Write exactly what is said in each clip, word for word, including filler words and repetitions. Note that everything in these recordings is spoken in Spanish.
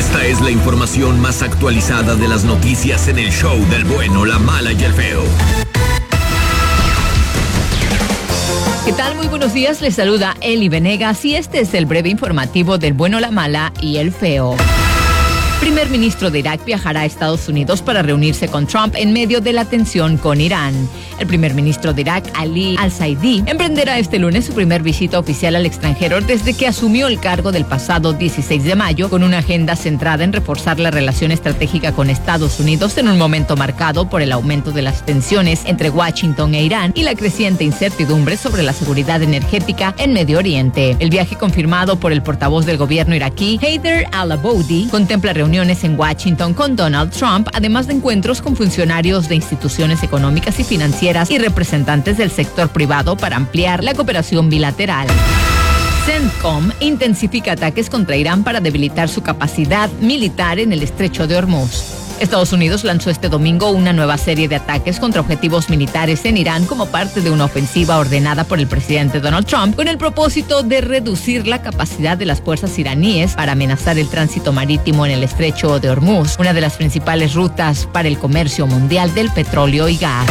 Esta es la información más actualizada de las noticias en el show del bueno, la mala y el feo. ¿Qué tal? Muy buenos días, les saluda Eli Venegas y este es el breve informativo del bueno, la mala y el feo. Primer ministro de Irak viajará a Estados Unidos para reunirse con Trump en medio de la tensión con Irán. El primer ministro de Irak, Ali al-Saidi, emprenderá este lunes su primer visita oficial al extranjero desde que asumió el cargo del pasado dieciséis de mayo, con una agenda centrada en reforzar la relación estratégica con Estados Unidos en un momento marcado por el aumento de las tensiones entre Washington e Irán y la creciente incertidumbre sobre la seguridad energética en Medio Oriente. El viaje, confirmado por el portavoz del gobierno iraquí, Haider al-Abadi, contempla reuniones en Washington con Donald Trump, además de encuentros con funcionarios de instituciones económicas y financieras y representantes del sector privado para ampliar la cooperación bilateral. CENTCOM intensifica ataques contra Irán para debilitar su capacidad militar en el estrecho de Hormuz. Estados Unidos lanzó este domingo una nueva serie de ataques contra objetivos militares en Irán como parte de una ofensiva ordenada por el presidente Donald Trump con el propósito de reducir la capacidad de las fuerzas iraníes para amenazar el tránsito marítimo en el estrecho de Hormuz, una de las principales rutas para el comercio mundial del petróleo y gas.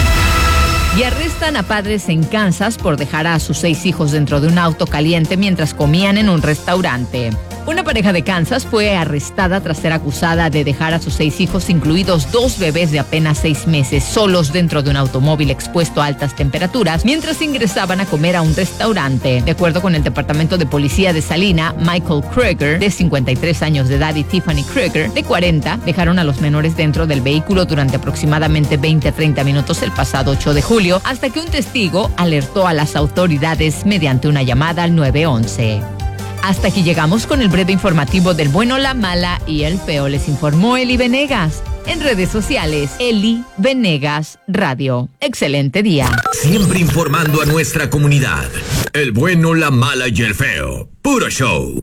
Y arrestan a padres en Kansas por dejar a sus seis hijos dentro de un auto caliente mientras comían en un restaurante. Una pareja de Kansas fue arrestada tras ser acusada de dejar a sus seis hijos, incluidos dos bebés de apenas seis meses, solos dentro de un automóvil expuesto a altas temperaturas mientras ingresaban a comer a un restaurante. De acuerdo con el Departamento de Policía de Salina, Michael Krieger, de cincuenta y tres años de edad, y Tiffany Krieger, de cuarenta, dejaron a los menores dentro del vehículo durante aproximadamente veinte a treinta minutos el pasado ocho de julio, hasta que un testigo alertó a las autoridades mediante una llamada al nueve once. Hasta aquí llegamos con el breve informativo del bueno, la mala y el feo. Les informó Eli Venegas. En redes sociales, Eli Venegas Radio. Excelente día. Siempre informando a nuestra comunidad. El bueno, la mala y el feo. Puro show.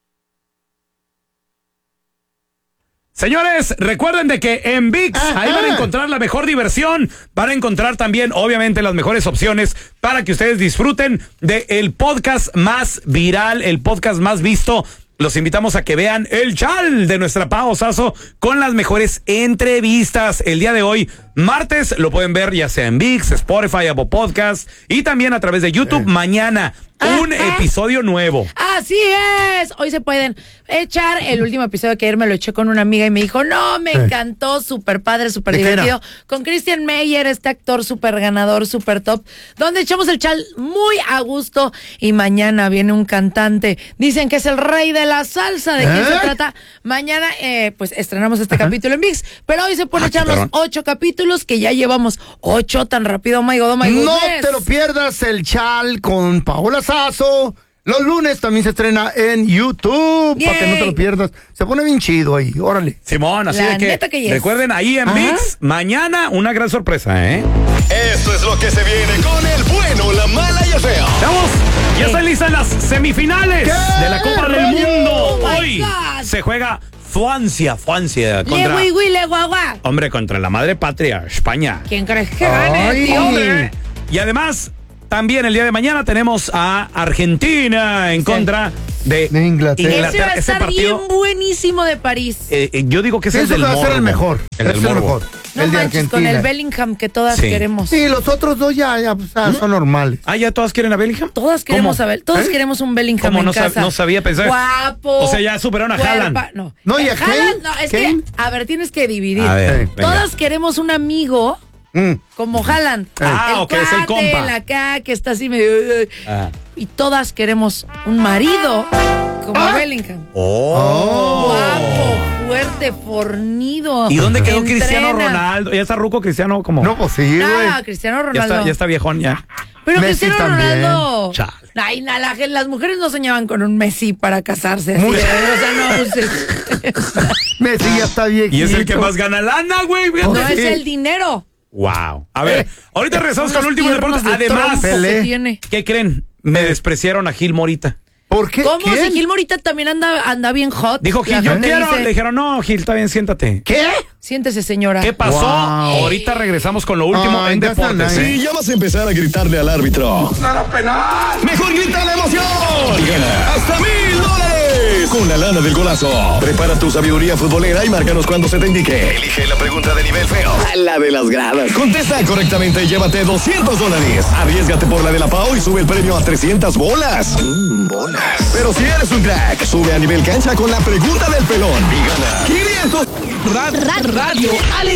Señores, recuerden de que en V I X ahí van a encontrar la mejor diversión, van a encontrar también, obviamente, las mejores opciones para que ustedes disfruten del podcast más viral, el podcast más visto. Los invitamos a que vean El Chal de nuestra Pao Sasso con las mejores entrevistas. El día de hoy, martes, lo pueden ver ya sea en V I X, Spotify, Apple Podcasts y también a través de YouTube. Eh. Mañana, un ah, episodio nuevo. Así es. Hoy se pueden echar el último episodio que ayer me lo eché con una amiga y me dijo, no, me encantó, súper padre, súper divertido. Con Christian Meyer, este actor súper ganador, súper top, donde echamos el chal muy a gusto. Y mañana viene un cantante, dicen que es el rey de la salsa. ¿De quién ¿Eh? se trata? Mañana, eh, pues estrenamos este Ajá. capítulo en V I X, pero hoy se pone a echar los ocho capítulos que ya llevamos ocho tan rápido. Oh my God, oh my God. No te lo pierdas, el chal con Paola Sasso. Los lunes también se estrena en YouTube, para que no te lo pierdas. Se pone bien chido ahí, órale. Simón, así de que, que recuerden ahí en V I X, mañana una gran sorpresa, ¿eh? Esto es lo que se viene con el bueno, la mala y el feo. ¡Vamos! Ya están listas las semifinales ¿Qué? de la Copa del Mundo. Oh Hoy God. se juega Francia, Francia contra... Le, güey, le, guagua. Hombre, contra la madre patria, España. ¿Quién crees que gane, tío? Hombre. Y además... También el día de mañana tenemos a Argentina en sí. contra de, de Inglaterra. Inglaterra. Ese va a estar Ese partido, bien buenísimo de París. Eh, eh, yo digo que ese Eso es el va morbo. a ser el mejor. El, el, el mejor. No el de manches, Argentina. con el Bellingham que todas sí. queremos. Sí, los otros dos ya, ya pues, ¿Mm? son normales. Ah, ¿ya todas quieren a Bellingham? Todas queremos ¿Cómo? a Bel- todas ¿Eh? queremos un Bellingham ¿Cómo en no casa. Sab- no sabía pensar. Guapo. O sea, ya superaron a Haaland. No, no y a Haaland, no, es Kane. que, a ver, tienes que dividir. A ver, todas queremos un amigo... Mm. Como Haaland. Ah, el ok, es el compa. El acá, que está así medio... Ah. Y todas queremos un marido como ¿Ah? Bellingham. Oh. Guapo, fuerte, fornido. ¿Y dónde quedó Entrena. Cristiano Ronaldo? ¿Ya está ruco Cristiano como? No, pues sí, güey. Ah, Cristiano Ronaldo. Ya está, ya está viejón, ya. Pero Messi Cristiano también. Ronaldo. Chale. Ay, na, la, las mujeres no soñaban con un Messi para casarse. Así, Muy- o sea, no uses. Messi ya está viejito. Y es el que más gana lana, güey. No Sí. es el dinero. Wow. A ver, ahorita regresamos con el último Piernas deporte. de Además, trompo Pelé. que tiene. ¿qué creen? Me despreciaron a Gil Morita. ¿Por qué? ¿Cómo? ¿Quién? Si Gil Morita también anda, anda bien hot. Dijo La Gil, yo gente quiero. dice, Le dijeron, no, Gil, está bien, siéntate. ¿Qué? siéntese, señora. ¿Qué pasó? Wow. Ahorita regresamos con lo último Ay, en that's not deportes. nice. Si ya vas a empezar a gritarle al árbitro. ¡Nada penal! ¡Mejor grita la emoción! ¡Hasta mil dólares! con la lana del golazo. Prepara tu sabiduría futbolera y márcanos cuando se te indique. Elige la pregunta de nivel feo, la de las gradas. Contesta correctamente y llévate doscientos dólares. Arriésgate por la de la Pau y sube el premio a trescientas bolas. Mm, bolas. Pero si eres un crack, sube a nivel cancha con la pregunta del pelón y gana quinientos. Radio Alegría.